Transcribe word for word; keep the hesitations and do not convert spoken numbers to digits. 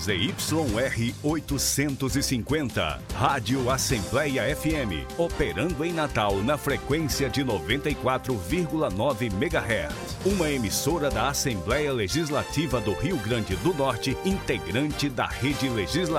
Z Y R oitocentos e cinquenta, Rádio Assembleia F M, operando em Natal na frequência de noventa e quatro vírgula nove megahertz. Uma emissora da Assembleia Legislativa do Rio Grande do Norte, integrante da Rede Legislativa